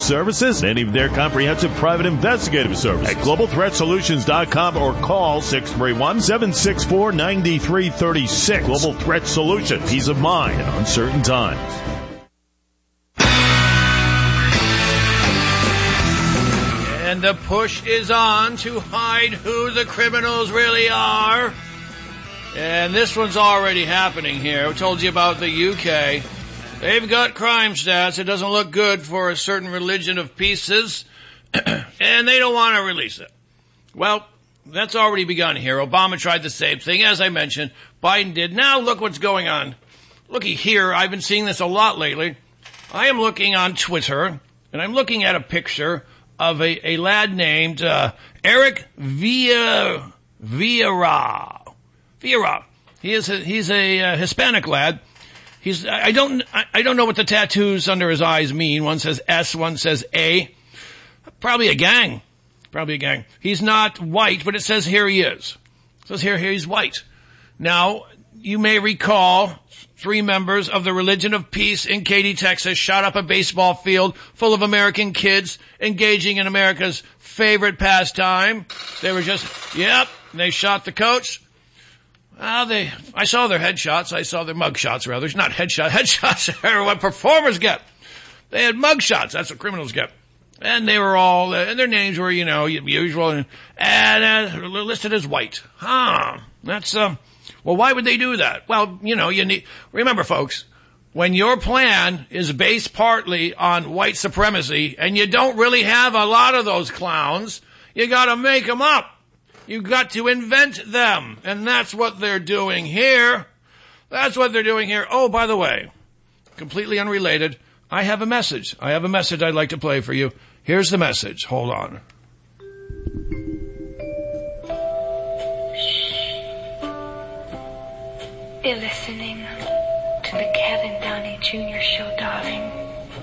services, and even their comprehensive private investigative services at globalthreatsolutions.com or call 631-764-9336. Global Threat Solutions. Peace of mind in uncertain times. And the push is on to hide who the criminals really are. And this one's already happening here. I told you about the UK. They've got crime stats. It doesn't look good for a certain religion of pieces. And they don't want to release it. Well, that's already begun here. Obama tried the same thing. As I mentioned, Biden did. Now look what's going on. Looky here. I've been seeing this a lot lately. I am looking on Twitter, and I'm looking at a picture of a lad named Eric Vieira. He's a Hispanic lad. I don't know what the tattoos under his eyes mean. One says S, one says A. Probably a gang. He's not white, but it says here he is. It says here he's white. Now, you may recall 3 members of the Religion of Peace in Katy, Texas shot up a baseball field full of American kids engaging in America's favorite pastime. They were they shot the coach. I saw their headshots. I saw their mugshots, rather. It's not headshots. Headshots are what performers get. They had mugshots. That's what criminals get. And they were all, and their names were, usual, and listed as white. That's, well, why would they do that? Well, remember folks, when your plan is based partly on white supremacy, and you don't really have a lot of those clowns, you gotta make them up. You got to invent them. And that's what they're doing here. Oh, by the way, completely unrelated, I have a message. I'd like to play for you. Here's the message. Hold on. You're listening to the Kevin Downey Jr. Show, darling.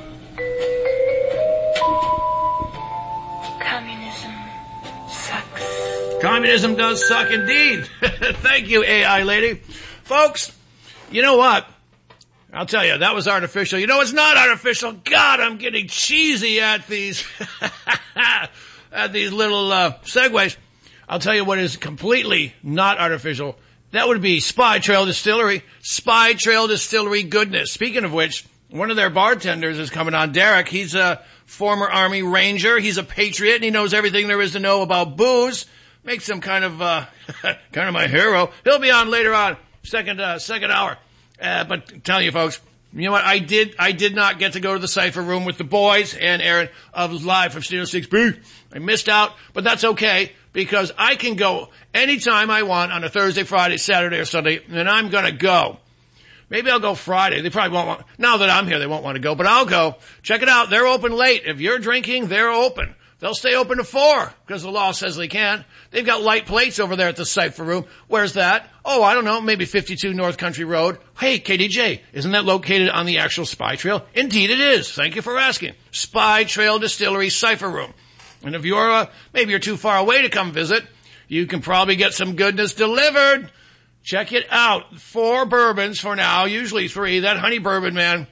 Communism sucks. Communism does suck indeed. Thank you, AI lady. Folks, you know what? I'll tell you, that was artificial. It's not artificial. God, I'm getting cheesy at these, at these little, segues. I'll tell you what is completely not artificial. That would be Spy Trail Distillery. Spy Trail Distillery goodness. Speaking of which, one of their bartenders is coming on, Derek. He's a former Army Ranger. He's a patriot, and he knows everything there is to know about booze. Makes him kind of my hero. He'll be on later on, second hour. But tell you folks, you know what? I did not get to go to the Cypher Room with the boys and Aaron of Live from Studio 6B. I missed out, but that's okay because I can go anytime I want on a Thursday, Friday, Saturday, or Sunday, and I'm gonna go. Maybe I'll go Friday. They probably won't want, now that I'm here, they won't want to go, but I'll go. Check it out. They're open late. If you're drinking, they're open. They'll stay open to 4 because the law says they can. They've got light plates over there at the Cypher Room. Where's that? Oh, I don't know. Maybe 52 North Country Road. Hey, KDJ, isn't that located on the actual Spy Trail? Indeed it is. Thank you for asking. Spy Trail Distillery Cypher Room. And if you're, maybe you're too far away to come visit, you can probably get some goodness delivered. Check it out. 4 bourbons for now, usually 3. That honey bourbon, man.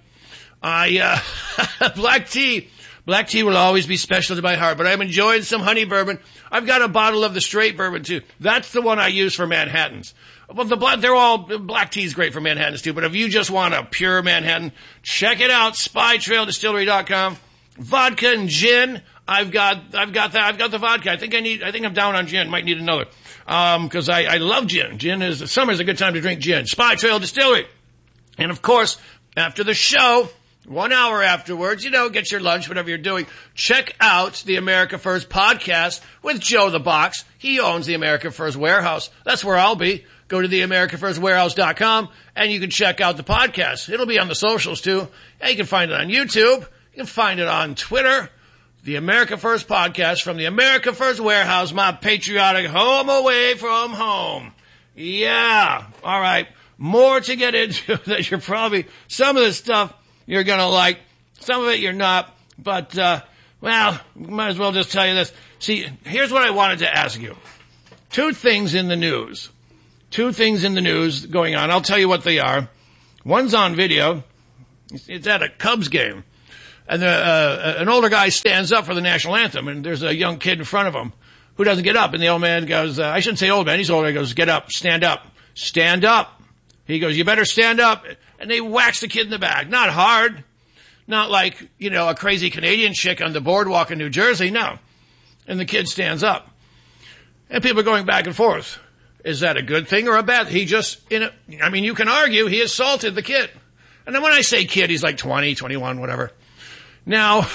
Black tea. Black tea will always be special to my heart, but I'm enjoying some honey bourbon. I've got a bottle of the straight bourbon too. That's the one I use for Manhattans. Well, black tea's great for Manhattans too, but if you just want a pure Manhattan, check it out, spytraildistillery.com. Vodka and gin. I've got the vodka. I think I'm down on gin. Might need another. Cause I love gin. Summer's a good time to drink gin. Spy Trail Distillery. And of course, after the show, 1 hour afterwards, get your lunch, whatever you're doing. Check out the America First podcast with Joe the Box. He owns the America First Warehouse. That's where I'll be. Go to theamericafirstwarehouse.com and you can check out the podcast. It'll be on the socials too. And you can find it on YouTube. You can find it on Twitter. The America First podcast from the America First Warehouse, my patriotic home away from home. Yeah. All right. More to get into that you're probably, some of this stuff you're gonna like, some of it you're not, but, might as well just tell you this. See, here's what I wanted to ask you. 2 things in the news going on. I'll tell you what they are. One's on video. It's at a Cubs game. And an older guy stands up for the national anthem, and there's a young kid in front of him who doesn't get up. And the old man goes, I shouldn't say old man, he's older. He goes, get up, stand up, stand up. He goes, you better stand up. And they whacks the kid in the back. Not hard. Not like, a crazy Canadian chick on the boardwalk in New Jersey. No. And the kid stands up. And people are going back and forth. Is that a good thing or a bad thing? You can argue he assaulted the kid. And then when I say kid, he's like 20, 21, whatever. Now,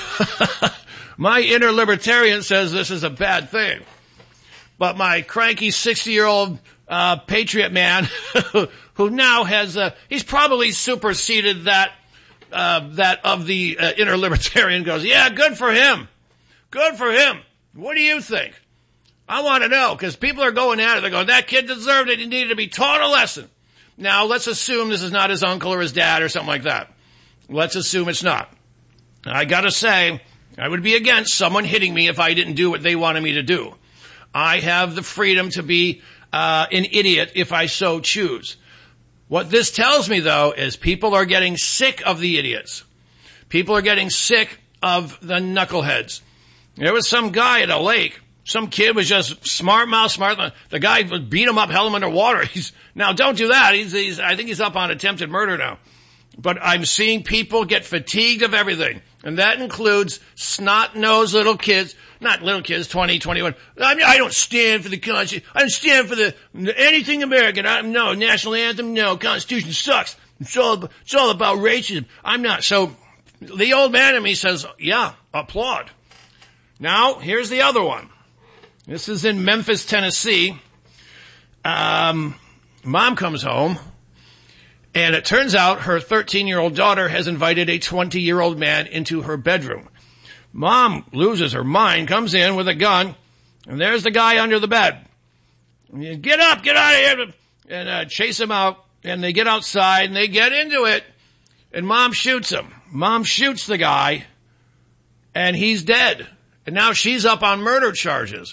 my inner libertarian says this is a bad thing. But my cranky 60-year-old patriot man who now has, he's probably superseded that of the inner libertarian goes, yeah, good for him. Good for him. What do you think? I want to know, because people are going at it. They're going, that kid deserved it. He needed to be taught a lesson. Now, let's assume this is not his uncle or his dad or something like that. Let's assume it's not. I gotta say, I would be against someone hitting me if I didn't do what they wanted me to do. I have the freedom to be an idiot if I so choose. What this tells me, though, is people are getting sick of the idiots. People are getting sick of the knuckleheads. There was some guy at a lake. Some kid was just smart. The guy beat him up, held him underwater. Now, don't do that. I think he's up on attempted murder now. But I'm seeing people get fatigued of everything. And that includes snot-nosed little kids. Not little kids, 20, 21. I don't stand for the Constitution. I don't stand for anything American. No, national anthem, no. Constitution sucks. It's all about racism. I'm not. So the old man in me says, yeah, applaud. Now, here's the other one. This is in Memphis, Tennessee. Mom comes home. And it turns out her 13-year-old daughter has invited a 20-year-old man into her bedroom. Mom loses her mind, comes in with a gun, and there's the guy under the bed. Get up, get out of here, and chase him out. And they get outside, and they get into it, and Mom shoots him. Mom shoots the guy, and he's dead. And now she's up on murder charges.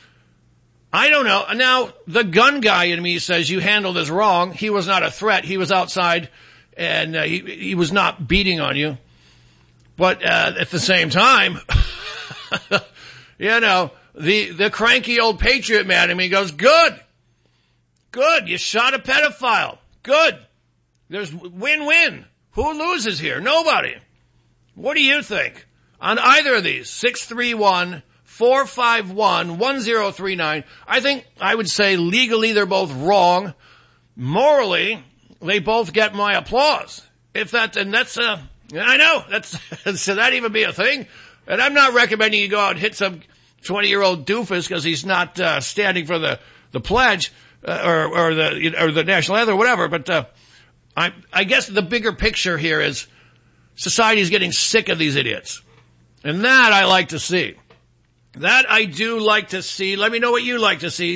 I don't know. Now, the gun guy in me says you handled this wrong. He was not a threat. He was outside, and he was not beating on you. But at the same time, the cranky old patriot man in me goes, good. You shot a pedophile. Good. There's win-win. Who loses here? Nobody. What do you think? On either of these, 631-451-1039, I would say legally they're both wrong. Morally, they both get my applause. I know, should that even be a thing? And I'm not recommending you go out and hit some 20-year-old doofus because he's not, standing for the pledge, or the national anthem or whatever, but, I guess the bigger picture here is society's getting sick of these idiots. And that I like to see. That I do like to see. Let me know what you like to see.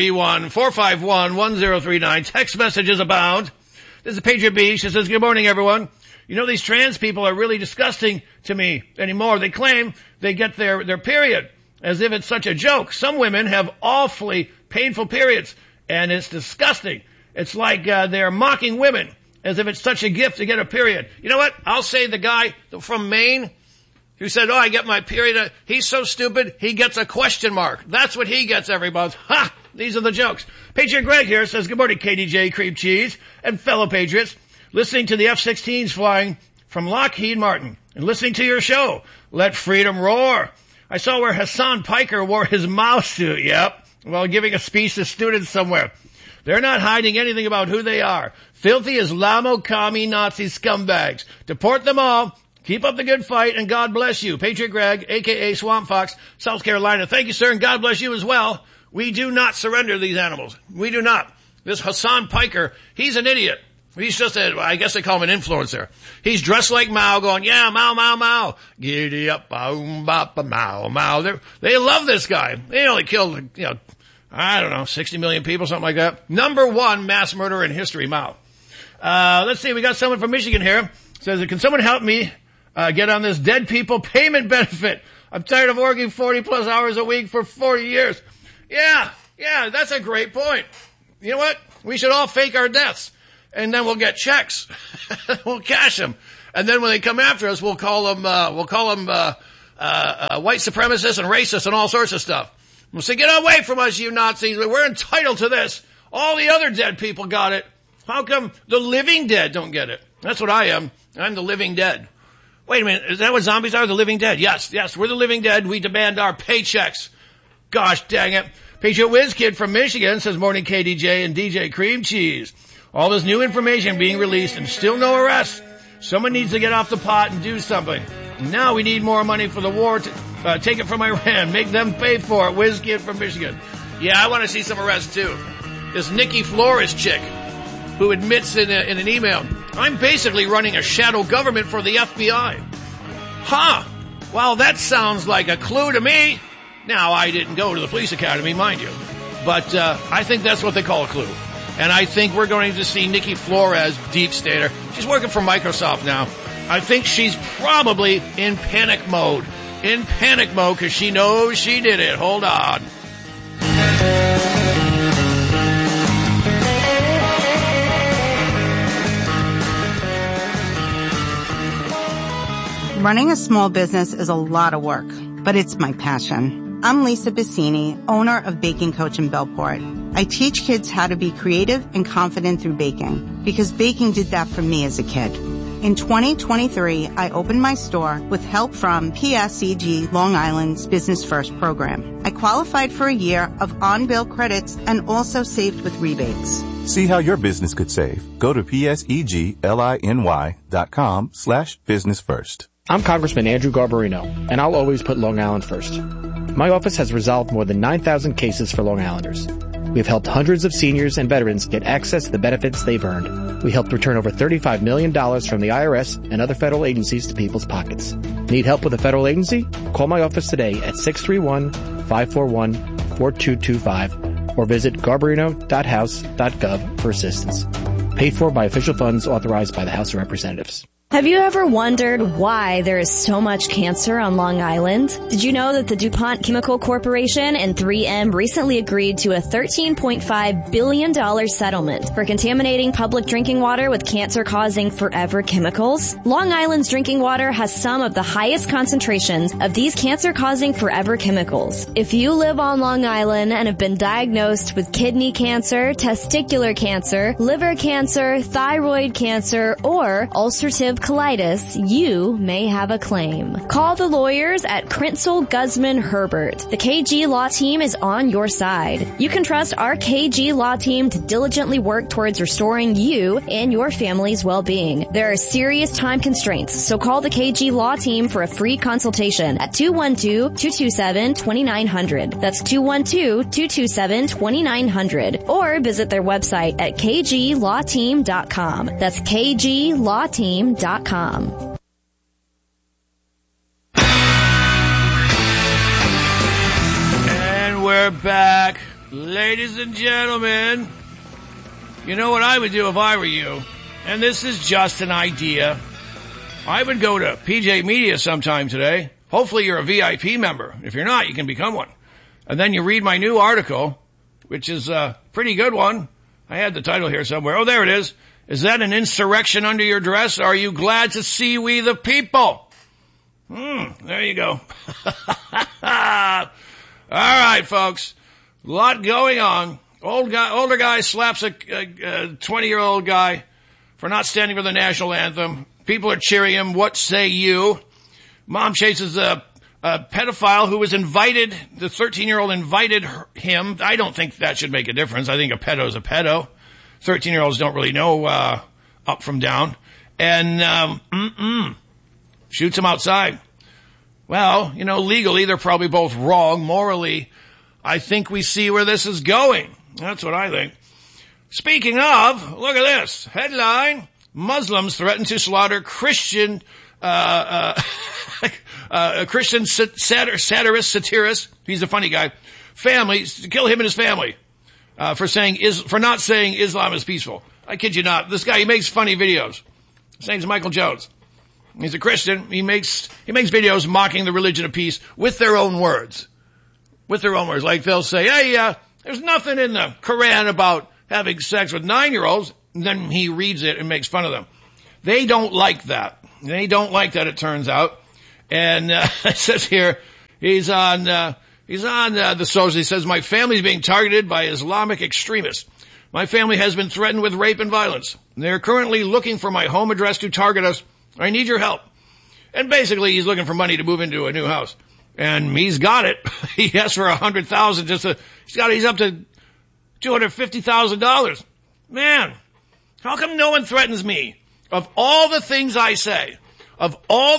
631-451-1039. Text messages abound. This is Patriot B. She says, good morning, everyone. These trans people are really disgusting to me anymore. They claim they get their period as if it's such a joke. Some women have awfully painful periods, and it's disgusting. It's like they're mocking women as if it's such a gift to get a period. You know what? I'll say the guy from Maine who said, I get my period. He's so stupid, he gets a question mark. That's what he gets every month. Ha! These are the jokes. Patriot Greg here says, good morning, KDJ, Cream Cheese, and fellow Patriots. Listening to the F-16s flying from Lockheed Martin and listening to your show. Let freedom roar. I saw where Hassan Piker wore his Mao suit, while giving a speech to students somewhere. They're not hiding anything about who they are. Filthy Islamo, commie, Nazi scumbags. Deport them all. Keep up the good fight, and God bless you. Patriot Greg, a.k.a. Swamp Fox, South Carolina. Thank you, sir, and God bless you as well. We do not surrender these animals. We do not. This Hassan Piker, he's an idiot. He's just I guess they call him an influencer. He's dressed like Mao, going, yeah, Mao, Mao, Mao. Giddy up, boom, bop, Mao, Mao. They love this guy. They only killed, 60 million people, something like that. Number one mass murderer in history, Mao. Let's see, we got someone from Michigan here. Says, can someone help me get on this dead people payment benefit? I'm tired of working 40 plus hours a week for 40 years. Yeah, that's a great point. You know what? We should all fake our deaths, and then we'll get checks. We'll cash them. And then when they come after us, we'll call them white supremacists and racists and all sorts of stuff. We'll say, get away from us, you Nazis. We're entitled to this. All the other dead people got it. How come the living dead don't get it? That's what I am. I'm the living dead. Wait a minute. Is that what zombies are? The living dead? Yes, we're the living dead. We demand our paychecks. Gosh dang it. Patriot Whiz Kid from Michigan says, morning KDJ and DJ Cream Cheese. All this new information being released and still no arrests. Someone needs to get off the pot and do something. Now we need more money for the war to take it from Iran. Make them pay for it. Whiz Kid from Michigan. Yeah, I want to see some arrests too. This Nikki Flores chick who admits in an email, I'm basically running a shadow government for the FBI. Huh. Well, that sounds like a clue to me. Now, I didn't go to the police academy, mind you. But I think that's what they call a clue. And I think we're going to see Nikki Flores, deep stater. She's working for Microsoft now. I think she's probably in panic mode. In panic mode because she knows she did it. Hold on. Running a small business is a lot of work, but it's my passion. I'm Lisa Bassini, owner of Baking Coach in Bellport. I teach kids how to be creative and confident through baking, because baking did that for me as a kid. In 2023, I opened my store with help from PSEG Long Island's Business First program. I qualified for a year of on-bill credits and also saved with rebates. See how your business could save. Go to PSEGLINY.com/businessfirst. I'm Congressman Andrew Garbarino, and I'll always put Long Island first. My office has resolved more than 9,000 cases for Long Islanders. We've helped hundreds of seniors and veterans get access to the benefits they've earned. We helped return over $35 million from the IRS and other federal agencies to people's pockets. Need help with a federal agency? Call my office today at 631-541-4225 or visit garbarino.house.gov for assistance. Paid for by official funds authorized by the House of Representatives. Have you ever wondered why there is so much cancer on Long Island? Did you know that the DuPont Chemical Corporation and 3M recently agreed to a $13.5 billion settlement for contaminating public drinking water with cancer-causing forever chemicals? Long Island's drinking water has some of the highest concentrations of these cancer-causing forever chemicals. If you live on Long Island and have been diagnosed with kidney cancer, testicular cancer, liver cancer, thyroid cancer, or ulcerative colitis, you may have a claim. Call the lawyers at Krinsel, Guzman, Herbert. The KG Law Team is on your side. You can trust our KG Law Team to diligently work towards restoring you and your family's well-being. There are serious time constraints, so call the KG Law Team for a free consultation at 212-227-2900. That's 212-227-2900. Or visit their website at kglawteam.com. That's kglawteam.com. And we're back. Ladies and gentlemen, you know what I would do if I were you? And this is just an idea. I would go to PJ Media sometime today. Hopefully you're a VIP member. If you're not, you can become one. And then you read my new article, which is a pretty good one. I had the title here somewhere. Oh, there it is. Is that an insurrection under your dress? Are you glad to see we the people? There you go. All right, folks. A lot going on. Older guy slaps a 20-year-old guy for not standing for the national anthem. People are cheering him. What say you? Mom chases a pedophile who was invited. The 13-year-old invited him. I don't think that should make a difference. I think a pedo's a pedo. 13-year-olds don't really know up from down. And shoots him outside. Well, you know, legally, they're probably both wrong. Morally, I think we see where this is going. That's what I think. Speaking of, look at this. Headline, Muslims threaten to slaughter Christian Christian satirist, he's a funny guy, family, kill him and his family. For not saying Islam is peaceful. I kid you not. This guy, he makes funny videos. His name's Michael Jones. He's a Christian. He makes videos mocking the religion of peace with their own words. With their own words. Like they'll say, hey, there's nothing in the Quran about having sex with 9-year-olds. And then he reads it and makes fun of them. They don't like that. They don't like that, it turns out. And it says here, he's on the socials. He says, my family's being targeted by Islamic extremists. My family has been threatened with rape and violence. They're currently looking for my home address to target us. I need your help. And basically, he's looking for money to move into a new house. And he's got it. He asked for $100,000 he's up to $250,000. Man, how come no one threatens me? Of all the things I say on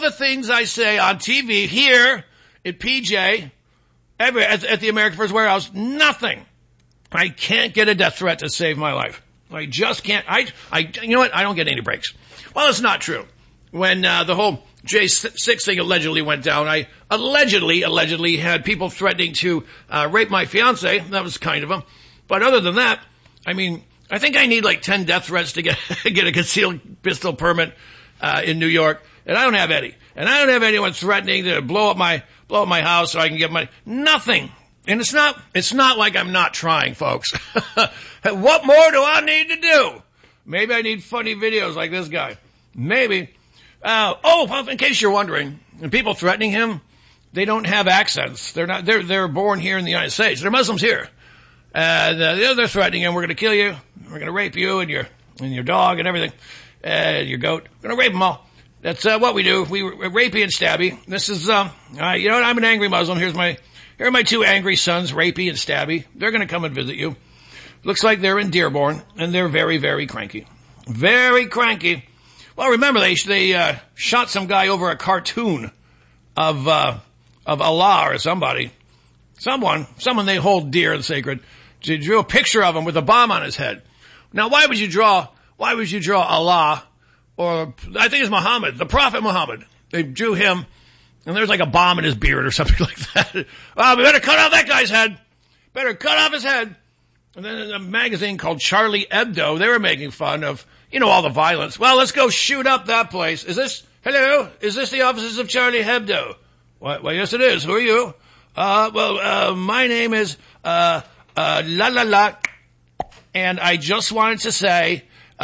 TV, here at PJ, at the American First Warehouse, nothing. I can't get a death threat to save my life. I just can't. You know what? I don't get any breaks. Well, it's not true. When the whole J6 thing allegedly went down, I allegedly had people threatening to rape my fiance. That was kind of them. But other than that, I mean, I think I need like 10 death threats to get a concealed pistol permit in New York. And I don't have any. And I don't have anyone threatening to blow up my house so I can get money. Nothing. And it's not like I'm not trying, folks. What more do I need to do? Maybe I need funny videos like this guy. Maybe. In case you're wondering, and people threatening him, they don't have accents. They're born here in the United States. They're Muslims here. They're threatening him. We're going to kill you. We're going to rape you and your dog and everything. Your goat. We're going to rape them all. That's, what we do. We're rapey and stabby. This is, you know what? I'm an angry Muslim. Here are my two angry sons, Rapey and Stabby. They're going to come and visit you. Looks like they're in Dearborn, and they're very, very cranky. Very cranky. Well, remember, they shot some guy over a cartoon of Allah or somebody. Someone they hold dear and sacred. They drew a picture of him with a bomb on his head. Now, why would you draw Allah, or I think it's Muhammad, the Prophet Muhammad? They drew him, and there's like a bomb in his beard or something like that. Well, we better cut off that guy's head. Better cut off his head. And then in a magazine called Charlie Hebdo, they were making fun of, all the violence. Well, let's go shoot up that place. Is this the offices of Charlie Hebdo? Well, yes it is. Who are you? My name is, la la la. And I just wanted to say,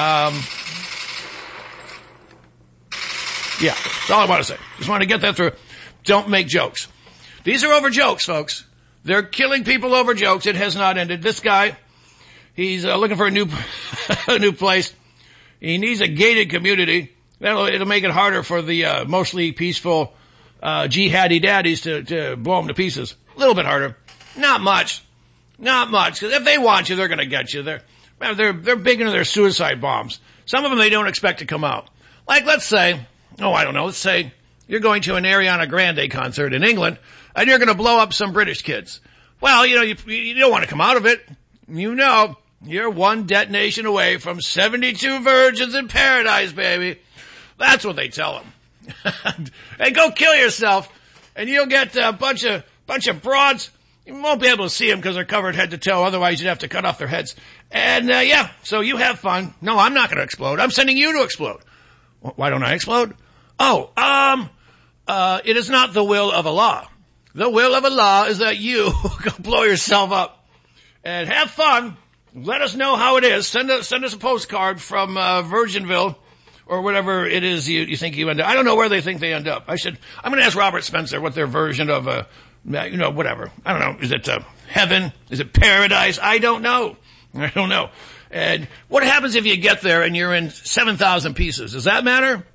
yeah, that's all I want to say. Just want to get that through. Don't make jokes. These are over jokes, folks. They're killing people over jokes. It has not ended. This guy, he's looking for a new place. He needs a gated community. It'll make it harder for the mostly peaceful jihadi daddies to blow them to pieces. A little bit harder. Not much. Because if they want you, they're going to get you. They're big into their suicide bombs. Some of them they don't expect to come out. Like, let's say, let's say you're going to an Ariana Grande concert in England, and you're going to blow up some British kids. Well, you don't want to come out of it. You're one detonation away from 72 virgins in paradise, baby. That's what they tell them. And go kill yourself, and you'll get a bunch of broads. You won't be able to see them because they're covered head to toe. Otherwise, you'd have to cut off their heads. And, so you have fun. No, I'm not going to explode. I'm sending you to explode. Why don't I explode? It is not the will of Allah. The will of Allah is that you go blow yourself up and have fun. Let us know how it is. Send us a postcard from, Virginville or whatever it is you think you end up. I don't know where they think they end up. I'm going to ask Robert Spencer what their version of, whatever. I don't know. Is it, heaven? Is it paradise? I don't know. And what happens if you get there and you're in 7,000 pieces? Does that matter?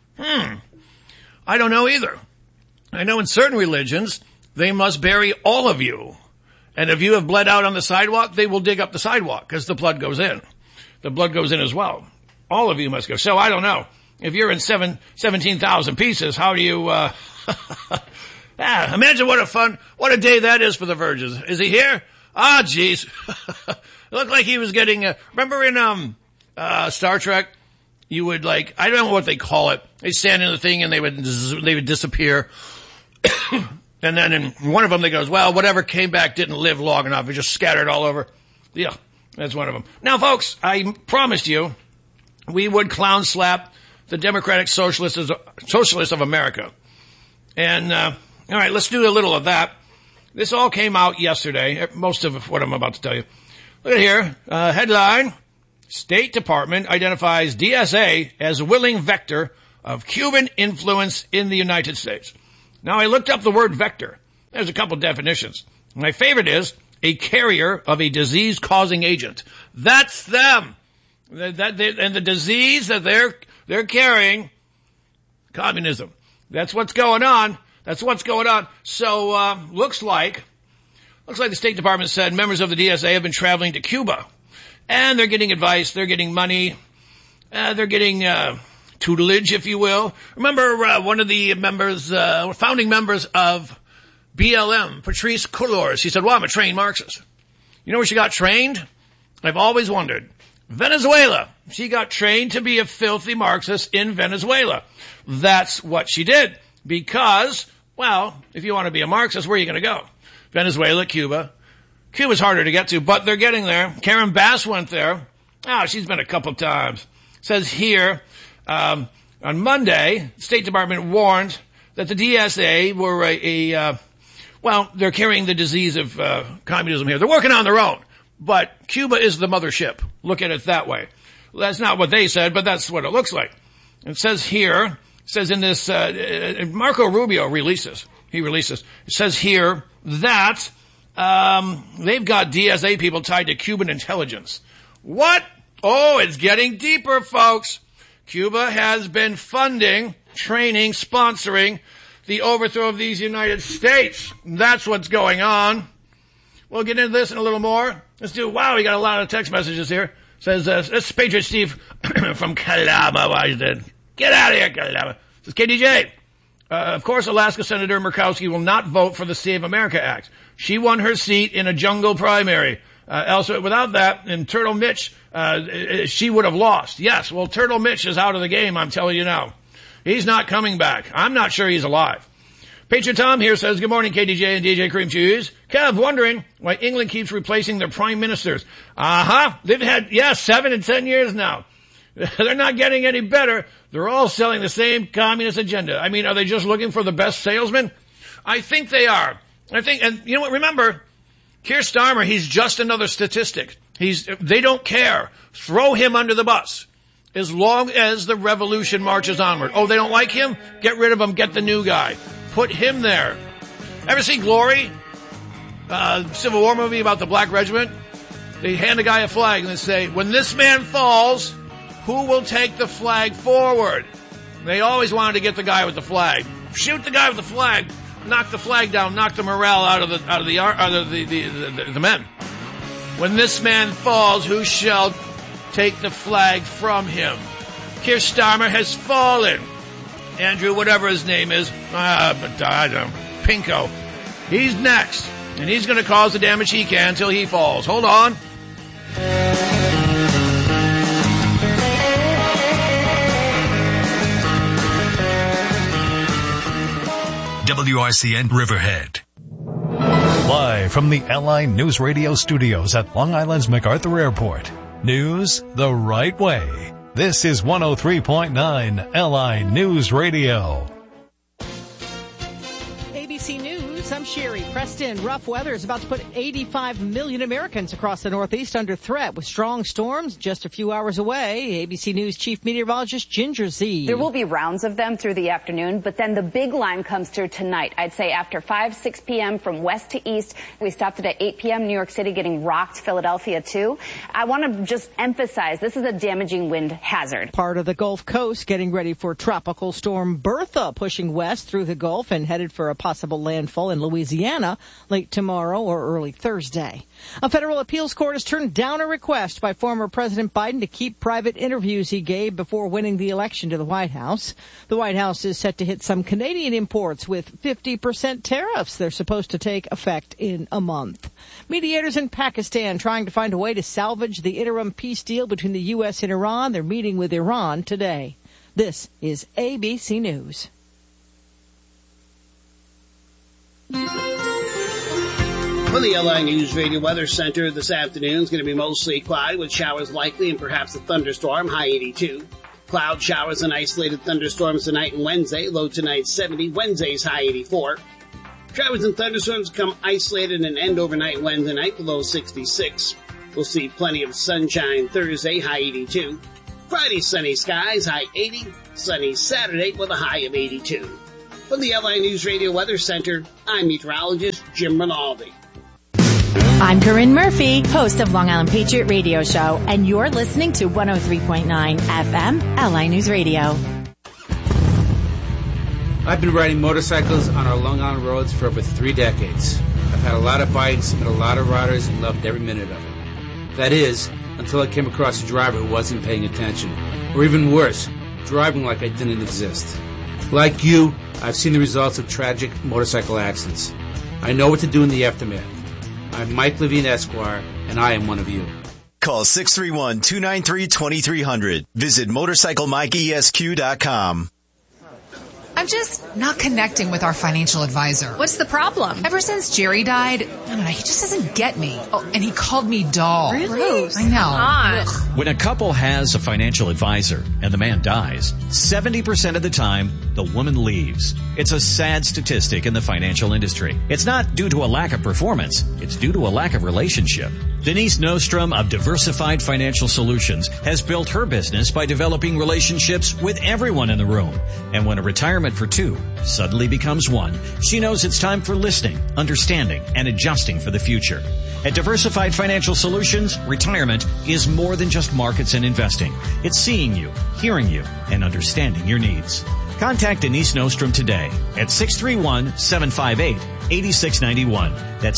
I don't know either. I know in certain religions, they must bury all of you. And if you have bled out on the sidewalk, they will dig up the sidewalk because the blood goes in. The blood goes in as well. All of you must go. So I don't know. If you're in 17,000 pieces, how do you, imagine what a day that is for the virgins. Is he here? Ah, jeez. It looked like he was getting, remember in, Star Trek? You would I don't know what they call it. They stand in the thing and they would disappear. And then in one of them they goes, well, whatever came back didn't live long enough. It just scattered all over. Yeah, that's one of them. Now folks, I promised you we would clown slap the Democratic Socialists of America. And, all right, let's do a little of that. This all came out yesterday. Most of what I'm about to tell you. Look at here. Headline. State Department identifies DSA as willing vector of Cuban influence in the United States. Now, I looked up the word vector. There's a couple definitions. My favorite is a carrier of a disease-causing agent. That's them. And the disease that they're carrying, communism. That's what's going on. So, looks like the State Department said members of the DSA have been traveling to Cuba. And they're getting advice, they're getting money, they're getting, tutelage, if you will. Remember, one of the founding members of BLM, Patrisse Cullors, he said, well, I'm a trained Marxist. You know where she got trained? I've always wondered. Venezuela. She got trained to be a filthy Marxist in Venezuela. That's what she did. Because, well, if you want to be a Marxist, where are you going to go? Venezuela, Cuba. Cuba's harder to get to, but they're getting there. Karen Bass went there. She's been a couple times. Says here, on Monday, the State Department warned that the DSA were they're carrying the disease of communism here. They're working on their own. But Cuba is the mothership. Look at it that way. That's not what they said, but that's what it looks like. It says here, in this, Marco Rubio releases. It says here that, they've got DSA people tied to Cuban intelligence. What? Oh, it's getting deeper, folks. Cuba has been funding, training, sponsoring the overthrow of these United States. That's what's going on. We'll get into this in a little more. We got a lot of text messages here. Says, this Patriot Steve from Calama, Washington. Get out of here, Calama. Says KDJ. Of course, Alaska Senator Murkowski will not vote for the Save America Act. She won her seat in a jungle primary. Also, without that, and Turtle Mitch, she would have lost. Yes, well, Turtle Mitch is out of the game, I'm telling you now. He's not coming back. I'm not sure he's alive. Patriot Tom here says, good morning, KDJ and DJ Cream Cheese. Kev, wondering why England keeps replacing their prime ministers. They've had, 7 and 10 years now. They're not getting any better. They're all selling the same communist agenda. I mean, are they just looking for the best salesman? I think they are. And you know what, remember, Keir Starmer, he's just another statistic. They don't care. Throw him under the bus. As long as the revolution marches onward. Oh, they don't like him? Get rid of him. Get the new guy. Put him there. Ever see Glory? Civil War movie about the Black Regiment? They hand a guy a flag and they say, when this man falls, who will take the flag forward? They always wanted to get the guy with the flag. Shoot the guy with the flag. Knock the flag down. Knock the morale out of the men. When this man falls, who shall take the flag from him? Keir Starmer has fallen. Andrew, whatever his name is, Pinko. He's next, and he's going to cause the damage he can until he falls. Hold on. WRCN Riverhead. Live from the LI News Radio studios at Long Island's MacArthur Airport. News the right way. This is 103.9 LI News Radio. ABC News, I'm Sherry Preston. Rough weather is about to put 85 million Americans across the Northeast under threat with strong storms just a few hours away. ABC News Chief Meteorologist Ginger Z. There will be rounds of them through the afternoon, but then the big line comes through tonight. I'd say after 6 p.m. from west to east. We stopped it at 8 p.m. New York City getting rocked, Philadelphia too. I want to just emphasize this is a damaging wind hazard. Part of the Gulf Coast getting ready for Tropical Storm Bertha pushing west through the Gulf and headed for a possible landfall in Louisiana late tomorrow or early Thursday. A federal appeals court has turned down a request by former President Biden to keep private interviews he gave before winning the election to the White House. The White House is set to hit some Canadian imports with 50% tariffs. They're supposed to take effect in a month. Mediators in Pakistan trying to find a way to salvage the interim peace deal between the U.S. and Iran. They're meeting with Iran today. This is ABC News. For the LI News Radio Weather Center this afternoon is going to be mostly cloudy with showers likely and perhaps a thunderstorm, high 82. Cloud showers and isolated thunderstorms tonight and Wednesday, low tonight 70, Wednesday's high 84. Showers and thunderstorms come isolated and end overnight Wednesday night, below 66. We'll see plenty of sunshine Thursday, high 82. Friday, sunny skies, high 80. Sunny Saturday with a high of 82. From the LI News Radio Weather Center, I'm meteorologist Jim Rinaldi. I'm Corinne Murphy, host of Long Island Patriot Radio Show, and you're listening to 103.9 FM, LI News Radio. I've been riding motorcycles on our Long Island roads for over 3 decades. I've had a lot of bikes, met a lot of riders, and loved every minute of it. That is, until I came across a driver who wasn't paying attention. Or even worse, driving like I didn't exist. Like you, I've seen the results of tragic motorcycle accidents. I know what to do in the aftermath. I'm Mike Levine, Esquire, and I am one of you. Call 631-293-2300. Visit MotorcycleMikeESQ.com. I'm just not connecting with our financial advisor. What's the problem? Ever since Jerry died, I don't know, he just doesn't get me. Oh, and he called me doll. Really? I know. When a couple has a financial advisor and the man dies, 70% of the time, the woman leaves. It's a sad statistic in the financial industry. It's not due to a lack of performance. It's due to a lack of relationship. Denise Nostrom of Diversified Financial Solutions has built her business by developing relationships with everyone in the room. And when a retirement for two suddenly becomes one, she knows it's time for listening, understanding, and adjusting for the future. At Diversified Financial Solutions, retirement is more than just markets and investing. It's seeing you, hearing you, and understanding your needs. Contact Denise Nostrom today at 631-758-8691. That's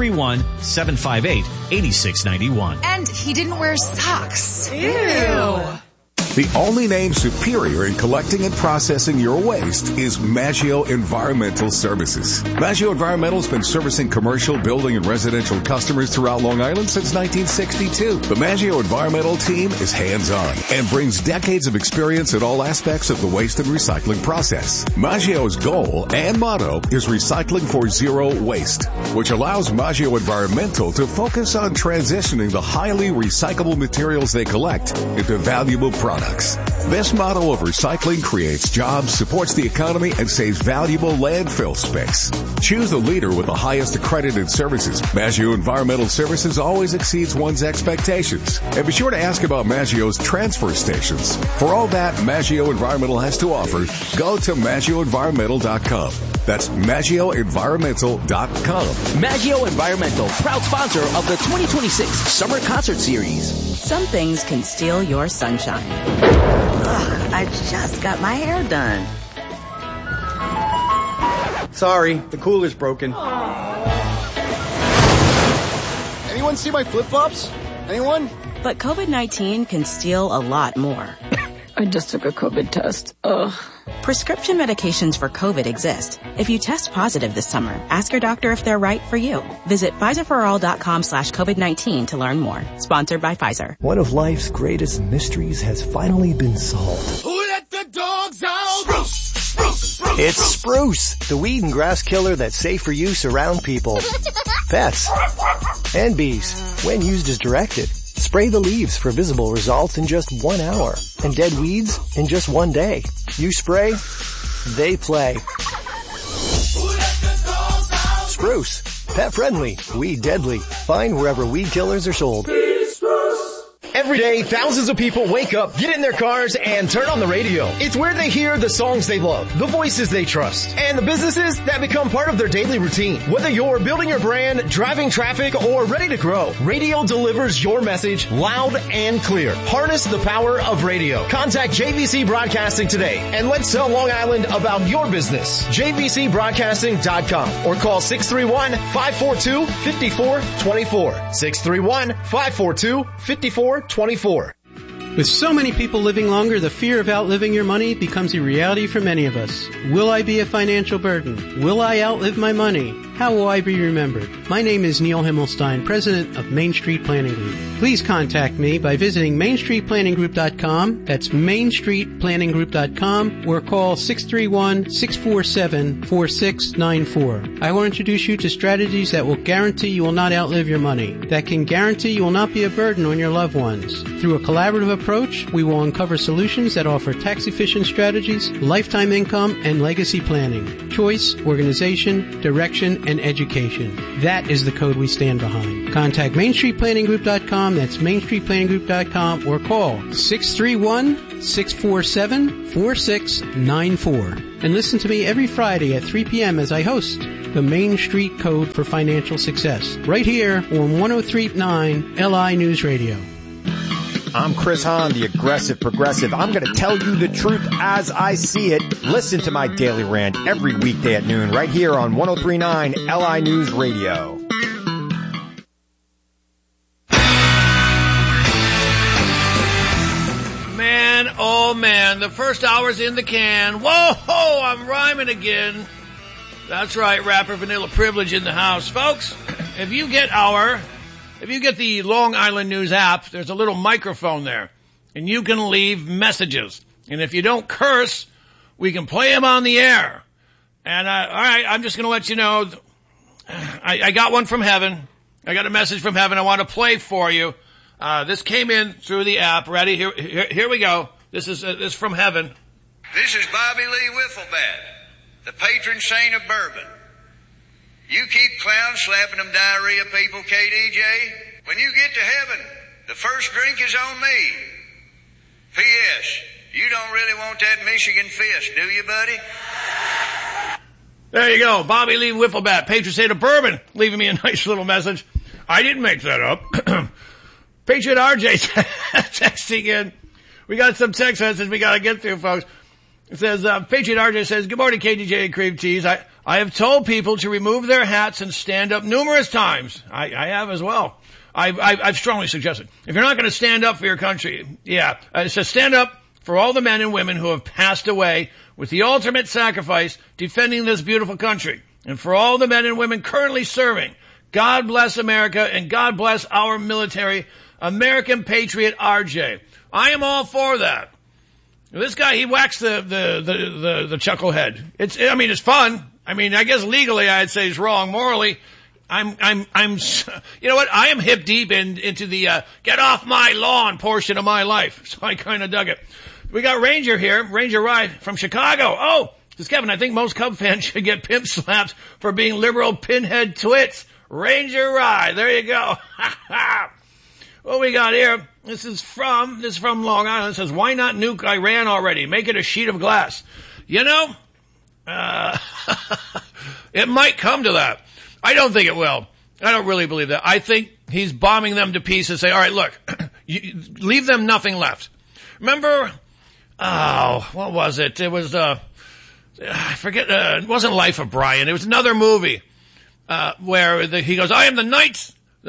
631-758-8691. And he didn't wear socks. Ew. The only name superior in collecting and processing your waste is Maggio Environmental Services. Maggio Environmental has been servicing commercial, building, and residential customers throughout Long Island since 1962. The Maggio Environmental team is hands-on and brings decades of experience in all aspects of the waste and recycling process. Maggio's goal and motto is recycling for zero waste, which allows Maggio Environmental to focus on transitioning the highly recyclable materials they collect into valuable products. This model of recycling creates jobs, supports the economy, and saves valuable landfill space. Choose a leader with the highest accredited services. Maggio Environmental Services always exceeds one's expectations. And be sure to ask about Maggio's transfer stations. For all that Maggio Environmental has to offer, go to MaggioEnvironmental.com. That's MaggioEnvironmental.com. Maggio Environmental, proud sponsor of the 2026 Summer Concert Series. Some things can steal your sunshine. Ugh, I just got my hair done. Sorry, the cooler's broken. Anyone see my flip-flops? Anyone? But COVID-19 can steal a lot more. I just took a COVID test. Ugh. Prescription medications for COVID exist. If you test positive this summer, ask your doctor if they're right for you. Visit PfizerForAll.com/COVID-19 to learn more. Sponsored by Pfizer. One of life's greatest mysteries has finally been solved. Who let the dogs out? Spruce! Spruce! Spruce! It's Spruce, the weed and grass killer that's safe for use around people, pets, and bees when used as directed. Spray the leaves for visible results in just 1 hour, and dead weeds in just 1 day. You spray, they play. Spruce, pet friendly, weed deadly. Find wherever weed killers are sold. Every day, thousands of people wake up, get in their cars, and turn on the radio. It's where they hear the songs they love, the voices they trust, and the businesses that become part of their daily routine. Whether you're building your brand, driving traffic, or ready to grow, radio delivers your message loud and clear. Harness the power of radio. Contact JVC Broadcasting today, and let's tell Long Island about your business. JVCBroadcasting.com or call 631-542-5424. 631-542-5424. With so many people living longer, the fear of outliving your money becomes a reality for many of us. Will I be a financial burden? Will I outlive my money? How will I be remembered? My name is Neil Himmelstein, president of Main Street Planning Group. Please contact me by visiting MainStreetPlanningGroup.com. That's MainStreetPlanningGroup.com, or call 631-647-4694. I will introduce you to strategies that will guarantee you will not outlive your money, that can guarantee you will not be a burden on your loved ones. Through a collaborative approach, we will uncover solutions that offer tax-efficient strategies, lifetime income, and legacy planning, choice, organization, direction, and education. That is the code we stand behind. Contact MainStreetPlanningGroup.com. That's MainStreetPlanningGroup.com, or call 631-647-4694. And listen to me every Friday at 3 p.m. as I host the Main Street Code for Financial Success, right here on 103.9 LI News Radio. I'm Chris Hahn, the Aggressive Progressive. I'm going to tell you the truth as I see it. Listen to my daily rant every weekday at noon right here on 103.9 LI News Radio. Man, oh man, the first hour's in the can. Whoa, I'm rhyming again. That's right, rapper Vanilla Privilege in the house. Folks, if you get the Long Island News app, there's a little microphone there, and you can leave messages. And if you don't curse, we can play them on the air. And, all right, I'm just going to let you know, I got one from heaven. I got a message from heaven I want to play for you. This came in through the app. Ready? Here we go. This is from heaven. This is Bobby Lee Wifflebat, the patron saint of bourbon. You keep clown slapping them diarrhea people, KDJ. When you get to heaven, the first drink is on me. P.S. You don't really want that Michigan fist, do you, buddy? There you go. Bobby Lee Wifflebat, patron saint of bourbon, leaving me a nice little message. I didn't make that up. Patriot RJ texting in. We got some text messages we got to get through, folks. It says, Patriot RJ says, good morning, KDJ and Cream Cheese. I have told people to remove their hats and stand up numerous times. I have as well. I've strongly suggested. If you're not going to stand up for your country, it says stand up for all the men and women who have passed away with the ultimate sacrifice defending this beautiful country. And for all the men and women currently serving, God bless America and God bless our military, American Patriot RJ. I am all for that. This guy, he whacks the chucklehead. It's fun. I guess legally I'd say it's wrong. Morally, you know what? I am hip deep into the, get off my lawn portion of my life. So I kind of dug it. We got Ranger here, Ranger Rye from Chicago. Oh, says Kevin, I think most Cub fans should get pimp slapped for being liberal pinhead twits. Ranger Rye. There you go. What we got here? This is from Long Island. It says, why not nuke Iran already? Make it a sheet of glass. You know, it might come to that. I don't think it will. I don't really believe that. I think he's bombing them to pieces. Say, all right, look, leave them nothing left. Remember, what was it? It was, I forget, it wasn't Life of Brian. It was another movie, where he goes, I am the knight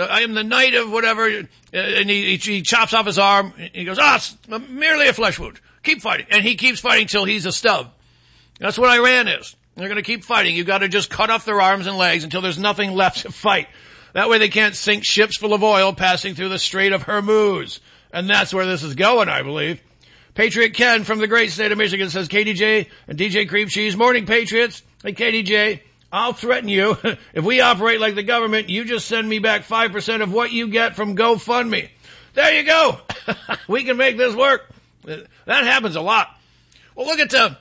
of whatever, and he chops off his arm. He goes, it's merely a flesh wound. Keep fighting. And he keeps fighting till he's a stub. That's what Iran is. They're going to keep fighting. You've got to just cut off their arms and legs until there's nothing left to fight. That way they can't sink ships full of oil passing through the Strait of Hormuz. And that's where this is going, I believe. Patriot Ken from the great state of Michigan says, KDJ and DJ Cream Cheese, morning Patriots. Hey KDJ, I'll threaten you. If we operate like the government, you just send me back 5% of what you get from GoFundMe. There you go. We can make this work. That happens a lot. Well, look at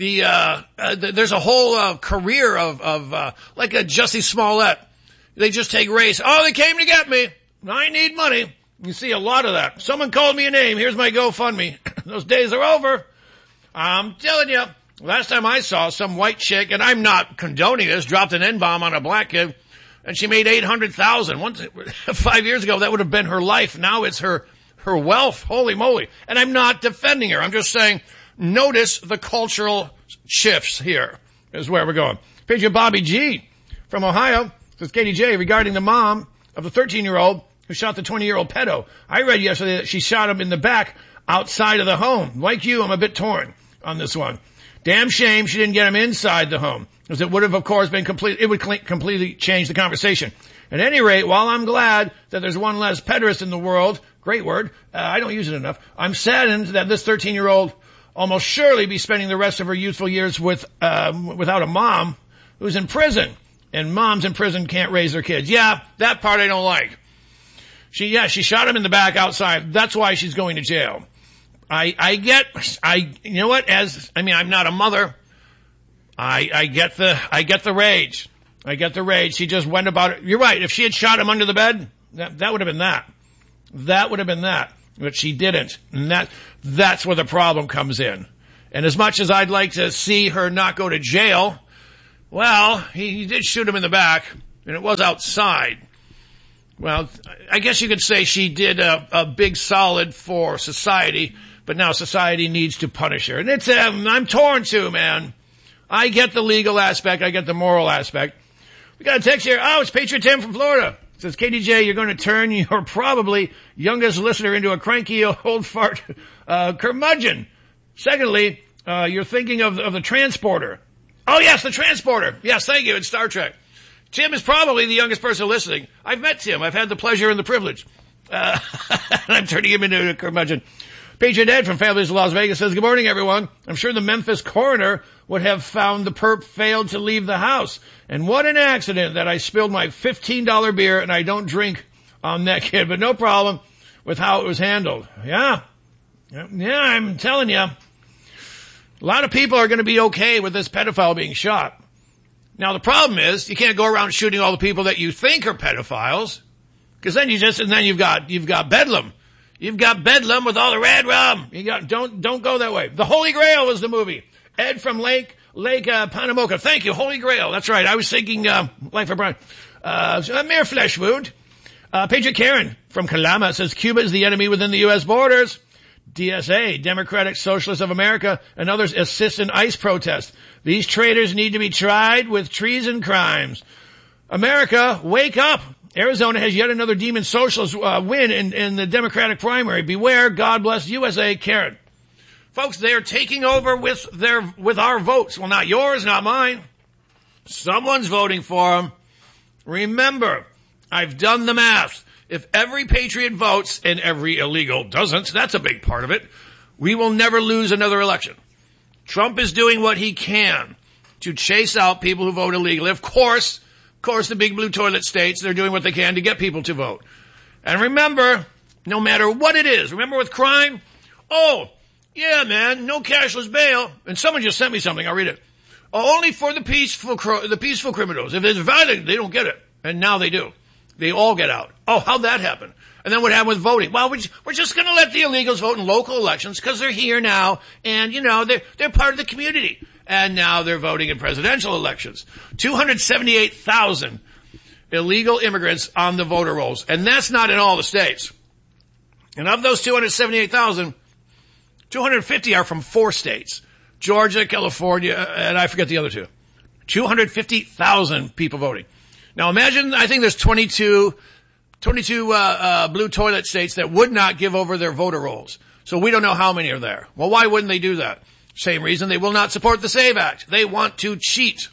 there's a whole career of like a Jussie Smollett. They just take race. Oh, they came to get me. I need money. You see a lot of that. Someone called me a name. Here's my GoFundMe. Those days are over. I'm telling you. Last time I saw some white chick, and I'm not condoning this, dropped an N-bomb on a black kid, and she made $800,000. 5 years ago, that would have been her life. Now it's her wealth. Holy moly. And I'm not defending her. I'm just saying, notice the cultural shifts here is where we're going. Patriot Bobby G from Ohio says, KDJ, regarding the mom of the 13-year-old who shot the 20-year-old pedo. I read yesterday that she shot him in the back outside of the home. Like you, I'm a bit torn on this one. Damn shame she didn't get him inside the home, because it would have, of course, been completely change the conversation. At any rate, while I'm glad that there's one less pederast in the world, great word, I don't use it enough, I'm saddened that this 13-year-old almost surely be spending the rest of her youthful years without a mom who's in prison. And moms in prison can't raise their kids. Yeah, that part I don't like. She shot him in the back outside. That's why she's going to jail. you know what, I'm not a mother. I get the rage. I get the rage. She just went about it. You're right. If she had shot him under the bed, that would have been that. That would have been that. But she didn't. And that's where the problem comes in. And as much as I'd like to see her not go to jail, well, he did shoot him in the back, and it was outside. Well, I guess you could say she did a big solid for society, but now society needs to punish her. And it's, I'm torn too, man. I get the legal aspect. I get the moral aspect. We got a text here. Oh, it's Patriot Tim from Florida. It says, KDJ, you're going to turn your probably youngest listener into a cranky old fart curmudgeon. Secondly, you're thinking of the transporter. Oh, yes, the transporter. Yes, thank you. It's Star Trek. Tim is probably the youngest person listening. I've met Tim. I've had the pleasure and the privilege. And I'm turning him into a curmudgeon. Patriot Ed from Families of Las Vegas says, good morning, everyone. I'm sure the Memphis coroner would have found the perp failed to leave the house. And what an accident that I spilled my $15 beer and I don't drink on that kid. But no problem with how it was handled. Yeah, I'm telling you. A lot of people are going to be okay with this pedophile being shot. Now the problem is you can't go around shooting all the people that you think are pedophiles, because then you've got Bedlam. You've got Bedlam with all the red rum. Don't go that way. The Holy Grail was the movie. Ed from Lake Panamoka. Thank you, Holy Grail. That's right. I was thinking Life of Brian. A mere flesh wound. Patriot Karen from Kalama says Cuba is the enemy within the U.S. borders. DSA, Democratic Socialists of America, and others assist in ICE protests. These traitors need to be tried with treason crimes. America, wake up. Arizona has yet another demon socialist win in the Democratic primary. Beware, God bless USA, Karen. Folks, they are taking over with our votes. Well, not yours, not mine. Someone's voting for them. Remember, I've done the math. If every patriot votes and every illegal doesn't, that's a big part of it, we will never lose another election. Trump is doing what he can to chase out people who vote illegally. Of course, the big blue toilet states, they're doing what they can to get people to vote. And remember, no matter what it is, remember with crime? Oh, yeah, man, no cashless bail. And someone just sent me something, I'll read it. Only for the peaceful criminals. If it's violent, they don't get it. And now they do. They all get out. Oh, how'd that happen? And then what happened with voting? Well, we're just going to let the illegals vote in local elections because they're here now, and they're part of the community. And now they're voting in presidential elections. 278,000 illegal immigrants on the voter rolls, and that's not in all the states. And of those 278,000, 250 are from 4 states: Georgia, California, and I forget the other 2. 250,000 people voting. Now imagine, I think there's 22 blue toilet states that would not give over their voter rolls. So we don't know how many are there. Well, why wouldn't they do that? Same reason they will not support the SAVE Act. They want to cheat.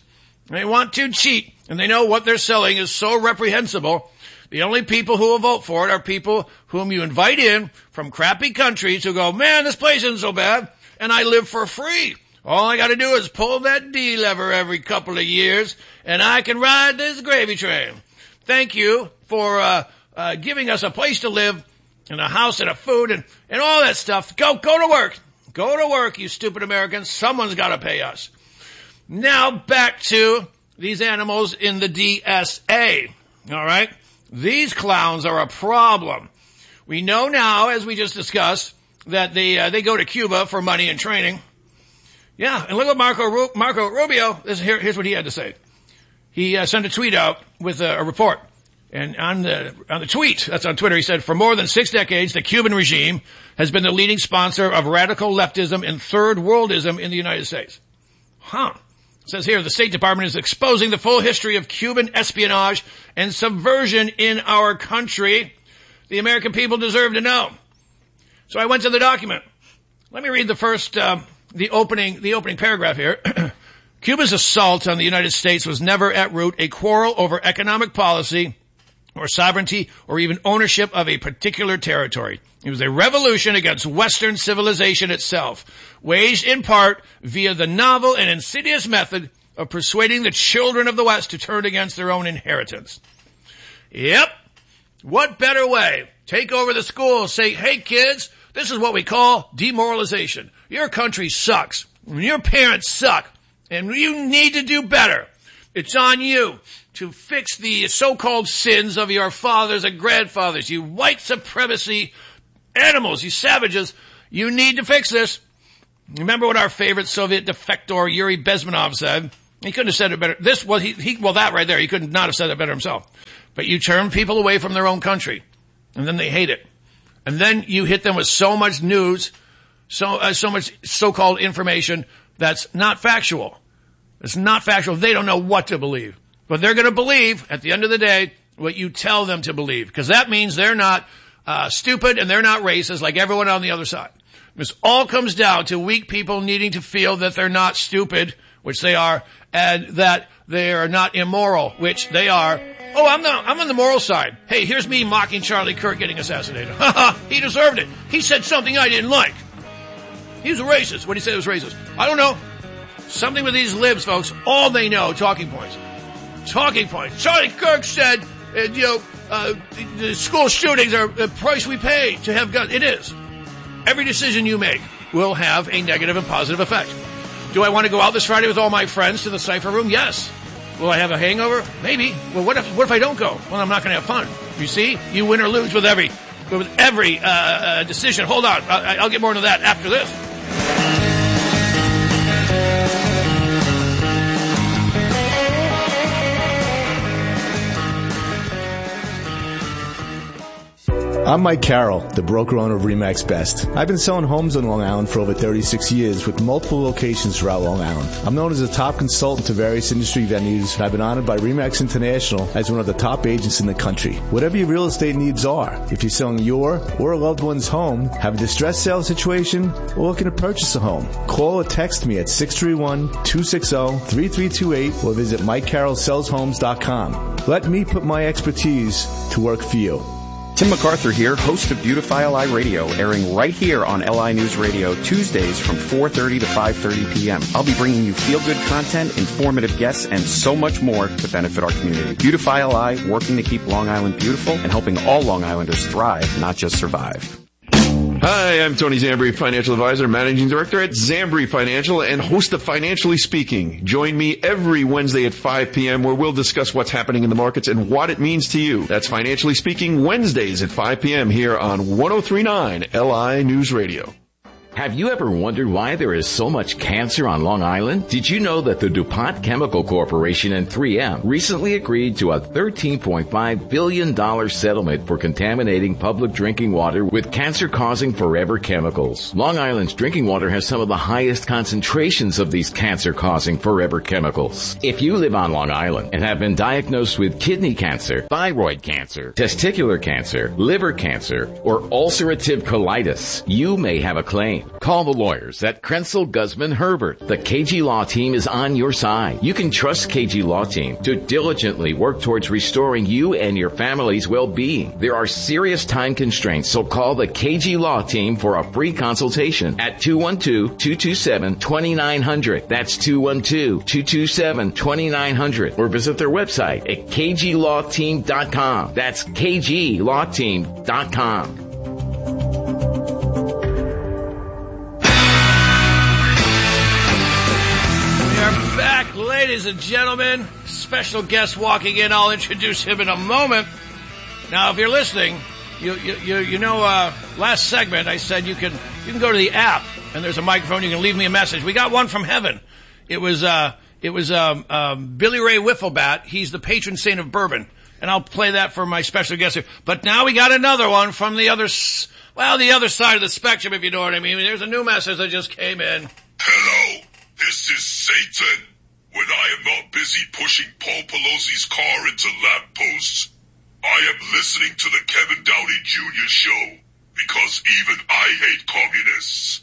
And they know what they're selling is so reprehensible. The only people who will vote for it are people whom you invite in from crappy countries who go, man, this place isn't so bad, and I live for free. All I gotta do is pull that D lever every couple of years, and I can ride this gravy train. Thank you for giving us a place to live, and a house and a food and all that stuff. Go to work. Go to work, you stupid Americans. Someone's gotta pay us. Now back to these animals in the DSA. All right? These clowns are a problem. We know now, as we just discussed, that they go to Cuba for money and training. Yeah, and look at Marco Rubio. Here's what he had to say. He sent a tweet out with a report. And on the tweet, that's on Twitter, he said, for more than 6 decades, the Cuban regime has been the leading sponsor of radical leftism and third worldism in the United States. It says here, the State Department is exposing the full history of Cuban espionage and subversion in our country. The American people deserve to know. So I went to the document. Let me read the first, the opening paragraph here. Cuba's assault on the United States was never at root a quarrel over economic policy or sovereignty or even ownership of a particular territory. It was a revolution against Western civilization itself, waged in part via the novel and insidious method of persuading the children of the West to turn against their own inheritance. Yep. What better way? Take over the schools, say, hey kids, this is what we call demoralization. Your country sucks. Your parents suck. And you need to do better. It's on you to fix the so-called sins of your fathers and grandfathers. You white supremacy animals, you savages. You need to fix this. Remember what our favorite Soviet defector Yuri Bezmenov said? He couldn't have said it better. That right there, he could not have said it better himself. But you turn people away from their own country, and then they hate it. And then you hit them with so much news, so much so-called information that's not factual. It's not factual. They don't know what to believe. But they're going to believe, at the end of the day, what you tell them to believe. Because that means they're not stupid and they're not racist like everyone on the other side. This all comes down to weak people needing to feel that they're not stupid, which they are, and that they are not immoral, which they are. Oh, I'm on the moral side. Hey, here's me mocking Charlie Kirk getting assassinated. He deserved it. He said something I didn't like. He was a racist. What did he say he was racist? I don't know. Something with these libs, folks. All they know, talking points. Talking points. Charlie Kirk said, the school shootings are the price we pay to have guns. It is. Every decision you make will have a negative and positive effect. Do I want to go out this Friday with all my friends to the Cypher Room? Yes. Will I have a hangover? Maybe. Well, what if I don't go? Well, I'm not going to have fun. You see? You win or lose with every decision. Hold on. I'll get more into that after this. I'm Mike Carroll, the broker owner of RE/MAX Best. I've been selling homes on Long Island for over 36 years with multiple locations throughout Long Island. I'm known as a top consultant to various industry venues, and I've been honored by RE/MAX International as one of the top agents in the country. Whatever your real estate needs are, if you're selling your or a loved one's home, have a distressed sale situation, or looking to purchase a home, call or text me at 631-260-3328 or visit MikeCarrollSellsHomes.com. Let me put my expertise to work for you. Tim MacArthur here, host of Beautify LI Radio, airing right here on LI News Radio Tuesdays from 4:30 to 5:30 p.m. I'll be bringing you feel-good content, informative guests, and so much more to benefit our community. Beautify LI, working to keep Long Island beautiful and helping all Long Islanders thrive, not just survive. Hi, I'm Tony Zambri, Financial Advisor, Managing Director at Zambri Financial and host of Financially Speaking. Join me every Wednesday at 5 p.m. where we'll discuss what's happening in the markets and what it means to you. That's Financially Speaking Wednesdays at 5 p.m. here on 103.9 LI News Radio. Have you ever wondered why there is so much cancer on Long Island? Did you know that the DuPont Chemical Corporation and 3M recently agreed to a $13.5 billion settlement for contaminating public drinking water with cancer-causing forever chemicals? Long Island's drinking water has some of the highest concentrations of these cancer-causing forever chemicals. If you live on Long Island and have been diagnosed with kidney cancer, thyroid cancer, testicular cancer, liver cancer, or ulcerative colitis, you may have a claim. Call the lawyers at Krenzel, Guzman, Herbert. The KG Law Team is on your side. You can trust KG Law Team to diligently work towards restoring you and your family's well-being. There are serious time constraints, so call the KG Law Team for a free consultation at 212-227-2900. That's 212-227-2900. Or visit their website at kglawteam.com. That's kglawteam.com. Back, ladies and gentlemen. Special guest walking in. I'll introduce him in a moment. Now, if you're listening, you know, last segment I said you can go to the app and there's a microphone. You can leave me a message. We got one from heaven. It was Billy Ray Wifflebat. He's the patron saint of bourbon, and I'll play that for my special guest here. But now we got another one from the other side of the spectrum, if you know what I mean. There's a new message that just came in. Hello. This is Satan. When I am not busy pushing Paul Pelosi's car into lampposts, I am listening to the Kevin Downey Jr. show because even I hate communists.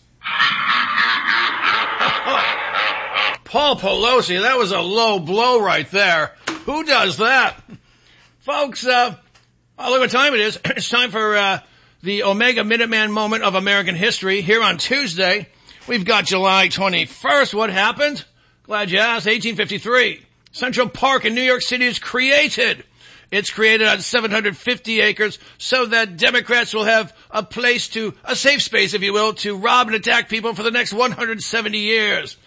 Paul Pelosi, that was a low blow right there. Who does that? Folks, look what time it is. It's time for the Omega Minuteman moment of American history here on Tuesday. We've got July 21st. What happened? Glad you asked. 1853. Central Park in New York City is created. It's created on 750 acres so that Democrats will have a safe space, if you will, to rob and attack people for the next 170 years.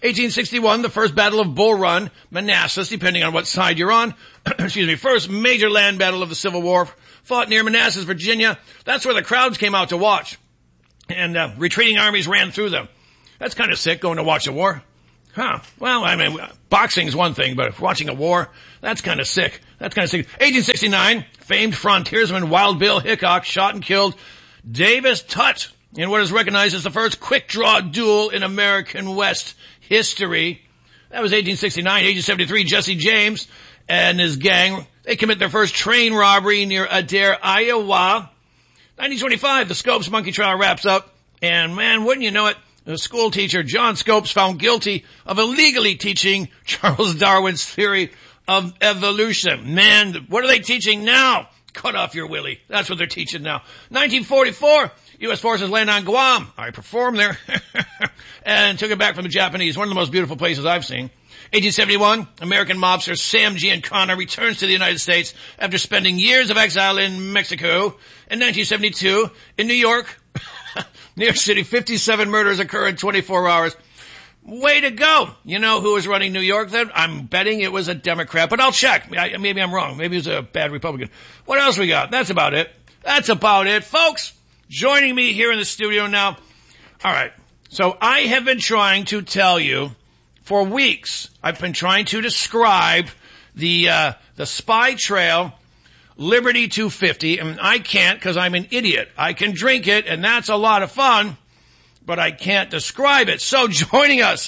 1861, the first Battle of Bull Run, Manassas, depending on what side you're on. Excuse me. First major land battle of the Civil War, fought near Manassas, Virginia. That's where the crowds came out to watch. And retreating armies ran through them. That's kind of sick, going to watch a war. Huh. Well, I mean, boxing's one thing, but watching a war, that's kind of sick. 1869, famed frontiersman Wild Bill Hickok shot and killed Davis Tutt in what is recognized as the first quick-draw duel in American West history. That was 1869. 1873, Jesse James and his gang, they commit their first train robbery near Adair, Iowa. 1925, the Scopes monkey trial wraps up. And man, wouldn't you know it, the school teacher John Scopes found guilty of illegally teaching Charles Darwin's theory of evolution. Man, what are they teaching now? Cut off your willy. That's what they're teaching now. 1944, U.S. forces land on Guam. I performed there. And took it back from the Japanese. One of the most beautiful places I've seen. 1871, American mobster Sam Giancana returns to the United States after spending years of exile in Mexico. In 1972, in New York, New York City, 57 murders occur in 24 hours. Way to go. You know who was running New York then? I'm betting it was a Democrat, but I'll check. Maybe I'm wrong. Maybe it was a bad Republican. What else we got? That's about it. Folks, joining me here in the studio now. All right. So I have been trying to tell you for weeks, I've been trying to describe the Spy Trail Liberty 250, and I can't because I'm an idiot. I can drink it, and that's a lot of fun, but I can't describe it. So joining us,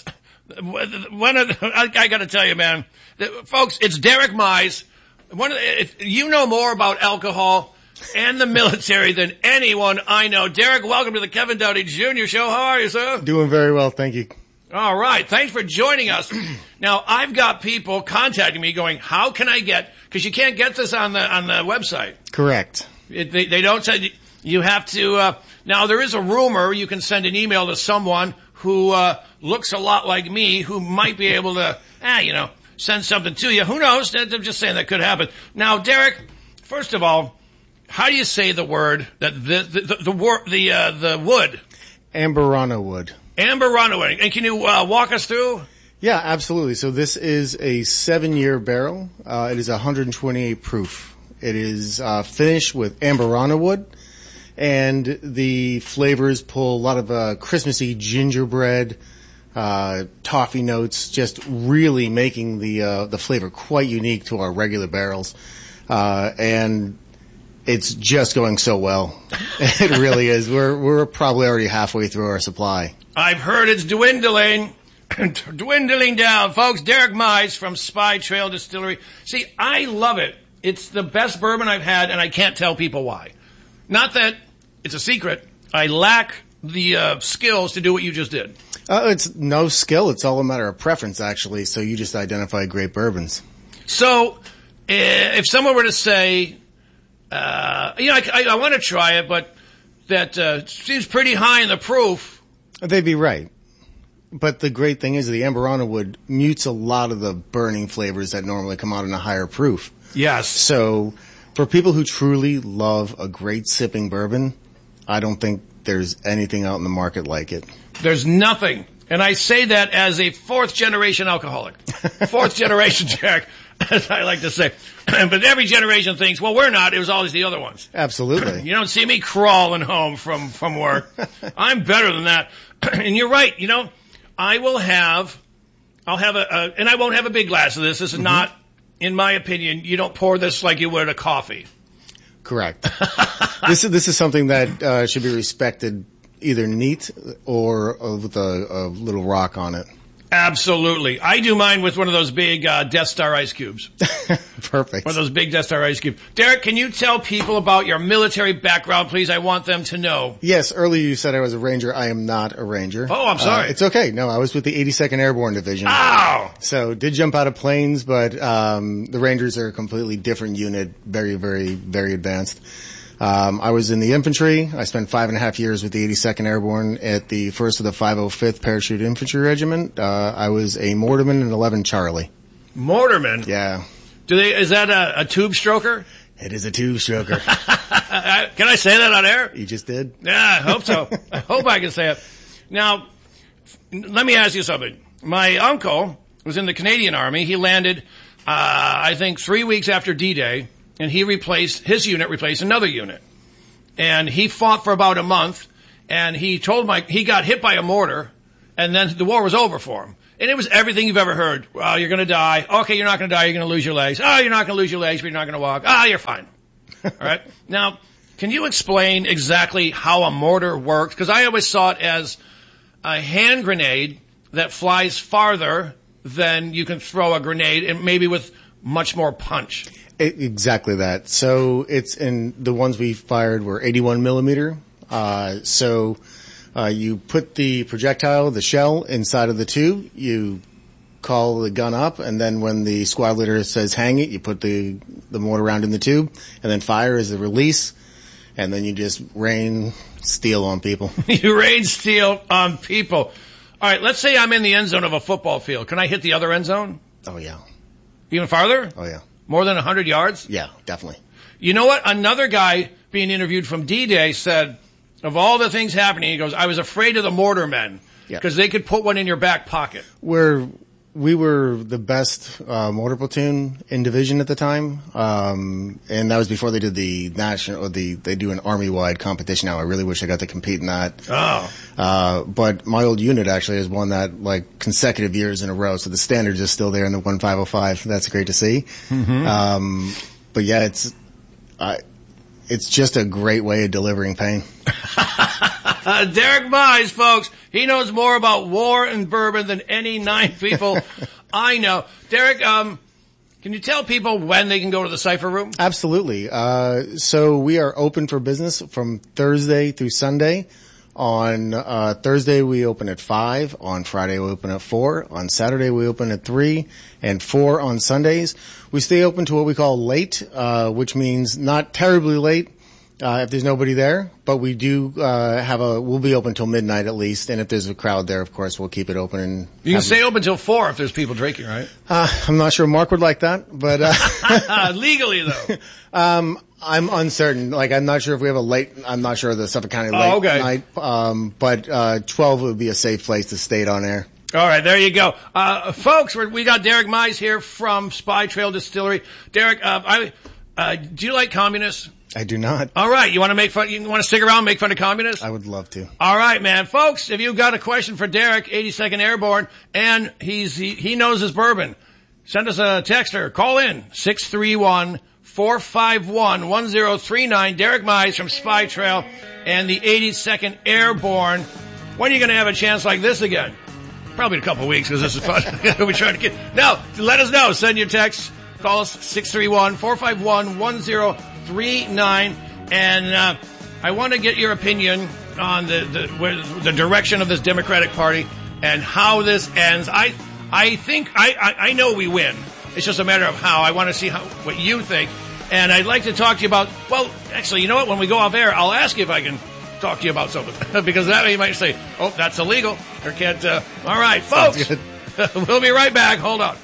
I got to tell you, man, folks, it's Derek Mize. You know more about alcohol and the military than anyone I know. Derek, welcome to the Kevin Downey Jr. Show. How are you, sir? Doing very well, thank you. All right. Thanks for joining us. Now, I've got people contacting me going, how can I get, because you can't get this on the website. Correct. They don't say, you have to, now there is a rumor you can send an email to someone who, looks a lot like me who might be able to, send something to you. Who knows? I'm just saying that could happen. Now, Derek, first of all, how do you say the word that the wood? Amburana wood. Amburana wood. And can you walk us through? Yeah, absolutely. So this is a 7-year barrel. It is 128 proof. It is finished with Amburana wood, and the flavors pull a lot of Christmassy gingerbread, toffee notes, just really making the flavor quite unique to our regular barrels. And it's just going so well. It really is. We're probably already halfway through our supply. I've heard it's dwindling. Dwindling down. Folks, Derek Mize from Spy Trail Distillery. See, I love it. It's the best bourbon I've had, and I can't tell people why. Not that it's a secret. I lack the skills to do what you just did. It's no skill. It's all a matter of preference, actually. So you just identify great bourbons. So, if someone were to say, I want to try it, but that seems pretty high in the proof. They'd be right. But the great thing is the Amburana wood mutes a lot of the burning flavors that normally come out in a higher proof. Yes. So for people who truly love a great sipping bourbon, I don't think there's anything out in the market like it. There's nothing. And I say that as a 4th generation alcoholic. 4th generation, Jack, as I like to say. But every generation thinks, well, we're not. It was always the other ones. Absolutely. You don't see me crawling home from work. I'm better than that. And you're right. I'll have and I won't have a big glass of this. This is not, in my opinion, you don't pour this like you would a coffee. Correct. This is something that should be respected either neat or with a little rock on it. Absolutely. I do mine with one of those big Death Star ice cubes. Perfect. One of those big Death Star ice cubes. Derek, can you tell people about your military background, please? I want them to know. Yes, earlier you said I was a Ranger. I am not a Ranger. Oh, I'm sorry. It's okay. No, I was with the 82nd Airborne Division. Ow! So did jump out of planes, but the Rangers are a completely different unit, very, very, very advanced. I was in the infantry. I spent 5.5 years with the 82nd Airborne at the 1st of the 505th Parachute Infantry Regiment. I was a mortarman in 11 Charlie. Mortarman? Yeah. Is that a tube stroker? It is a tube stroker. Can I say that on air? You just did? Yeah, I hope so. I hope I can say it. Now, let me ask you something. my uncle was in the Canadian Army. He landed, I think 3 weeks after D-Day, and his unit replaced another unit. And he fought for about a month, and he got hit by a mortar, and then the war was over for him. And it was everything you've ever heard. Well, you're gonna die. Okay, you're not gonna die, you're gonna lose your legs. Oh, you're not gonna lose your legs, but you're not gonna walk. You're fine. Alright? Now, can you explain exactly how a mortar works? Because I always saw it as a hand grenade that flies farther than you can throw a grenade, and maybe with much more punch. Exactly that. So the ones we fired were 81 millimeter. You put the projectile, the shell, inside of the tube. You call the gun up, and then when the squad leader says hang it, you put the mortar round in the tube, and then fire is the release, and then you just rain steel on people. You rain steel on people. All right, let's say I'm in the end zone of a football field. Can I hit the other end zone? Oh, yeah. Even farther? Oh, yeah. More than 100 yards? Yeah, definitely. You know what? Another guy being interviewed from D-Day said, of all the things happening, he goes, I was afraid of the mortar men because they could put one in your back pocket. We were the best mortar platoon in division at the time, and that was before they did the national. They do an army-wide competition now. I really wish I got to compete in that. But my old unit actually has won that like consecutive years in a row. So the standards is still there in the 1505. That's great to see. Mm-hmm. But yeah, it's just a great way of delivering pain. Derek Mize, folks, he knows more about war and bourbon than any 9 people I know. Derek, can you tell people when they can go to the Cypher Room? Absolutely. So we are open for business from Thursday through Sunday. On Thursday we open at 5. On Friday we open at 4. On Saturday we open at 3 and 4 on Sundays. We stay open to what we call late, which means not terribly late. If there's nobody there, but we do, we'll be open till midnight at least. And if there's a crowd there, of course, we'll keep it open and. You can stay open till 4 if there's people drinking, right? I'm not sure Mark would like that, but, legally though. I'm uncertain. Like, I'm not sure if we have I'm not sure of the Suffolk County late night. But 12 would be a safe place to stay on air. All right, there you go. Folks, we got Derek Mize here from Spy Trail Distillery. Derek, do you like communists? I do not. All right. You want to stick around and make fun of communists? I would love to. All right, man. Folks, if you've got a question for Derek, 82nd Airborne, and he knows his bourbon, send us a text or call in 631-451-1039. Derek Mize from Spy Trail and the 82nd Airborne. When are you going to have a chance like this again? Probably in a couple of weeks because this is fun. We're trying to No, let us know. Send your text. Call us 631-451-1039. And I want to get your opinion on the direction of this Democratic Party and how this ends. I think I know we win. It's just a matter of how. I want to see what you think. And I'd like to talk to you about, well, actually, you know what? When we go off air, I'll ask you if I can talk to you about something. Because that way you might say, oh, that's illegal. Or can't, all right, folks. We'll be right back. Hold on.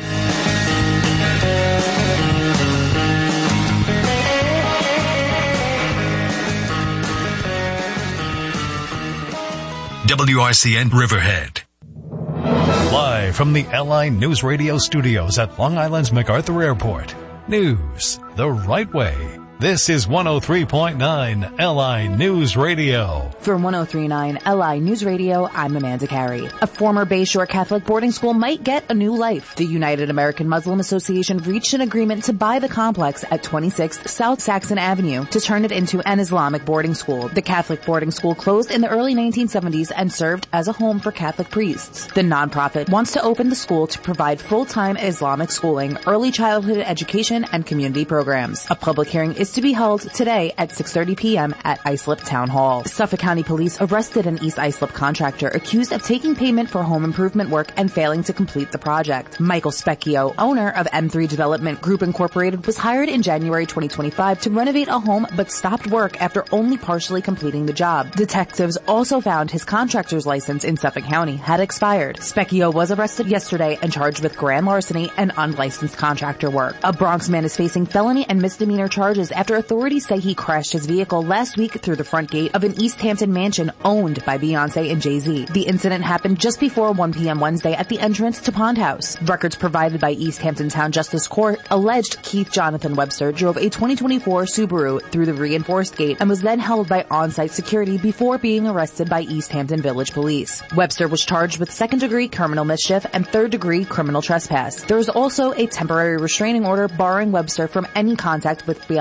WRCN Riverhead. Live from the LI News Radio studios at Long Island's MacArthur Airport. News the right way. This is 103.9 LI News Radio. For 103.9 LI News Radio, I'm Amanda Carey. A former Bayshore Catholic boarding school might get a new life. The United American Muslim Association reached an agreement to buy the complex at 26 South Saxon Avenue to turn it into an Islamic boarding school. The Catholic boarding school closed in the early 1970s and served as a home for Catholic priests. The nonprofit wants to open the school to provide full-time Islamic schooling, early childhood education, and community programs. A public hearing is to be held today at 6:30 p.m. at Islip Town Hall. Suffolk County Police arrested an East Islip contractor accused of taking payment for home improvement work and failing to complete the project. Michael Specchio, owner of M3 Development Group Incorporated, was hired in January 2025 to renovate a home but stopped work after only partially completing the job. Detectives also found his contractor's license in Suffolk County had expired. Specchio was arrested yesterday and charged with grand larceny and unlicensed contractor work. A Bronx man is facing felony and misdemeanor charges after after authorities say he crashed his vehicle last week through the front gate of an East Hampton mansion owned by Beyonce and Jay-Z. The incident happened just before 1 p.m. Wednesday at the entrance to Pond House. Records provided by East Hampton Town Justice Court alleged Keith Jonathan Webster drove a 2024 Subaru through the reinforced gate and was then held by on-site security before being arrested by East Hampton Village Police. Webster was charged with second-degree criminal mischief and third-degree criminal trespass. There was also a temporary restraining order barring Webster from any contact with